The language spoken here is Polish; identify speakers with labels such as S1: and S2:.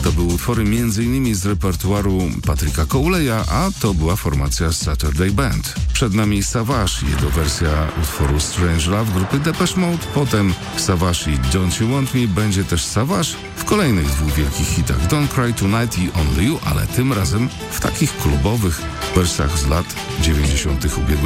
S1: To były utwory m.in. z repertuaru Patricka Cowley'a, a to była formacja Saturday Band. Przed nami Savage, jego wersja utworu Strange Love grupy Depeche Mode, potem Savage i Don't You Want Me, będzie też Savage w kolejnych dwóch wielkich hitach Don't Cry Tonight i Only You, ale tym razem w takich klubowych wersjach z lat 90. ubiegłego